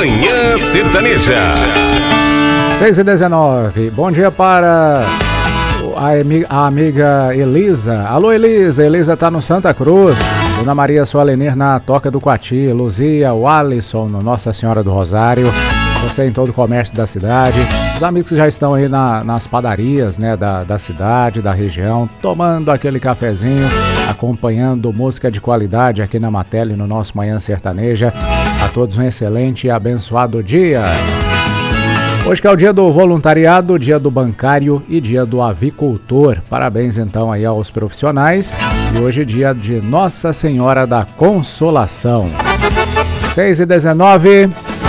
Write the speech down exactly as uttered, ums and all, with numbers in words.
Manhã Sertaneja. seis e dezenove. Bom dia para a, a amiga Elisa. Alô, Elisa. Elisa tá no Santa Cruz. Dona Maria Soalenir na Toca do Coati. Luzia, o Alisson no Nossa Senhora do Rosário. Você em todo o comércio da cidade. Os amigos que já estão aí na, nas padarias, né, da, da cidade, da região, tomando aquele cafezinho, acompanhando música de qualidade aqui na Matele, no nosso Manhã Sertaneja. A todos um excelente e abençoado dia. Hoje que é o dia do voluntariado, dia do bancário e dia do avicultor. Parabéns então aí aos profissionais. E hoje é dia de Nossa Senhora da Consolação. seis e dezenove.